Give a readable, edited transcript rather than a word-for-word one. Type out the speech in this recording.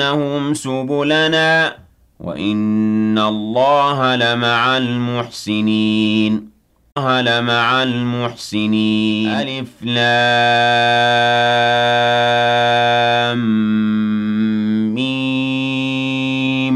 لَهُمْ سُبُلَنَا وَإِنَّ اللَّهَ لَمَعَ الْمُحْسِنِينَ ألف لام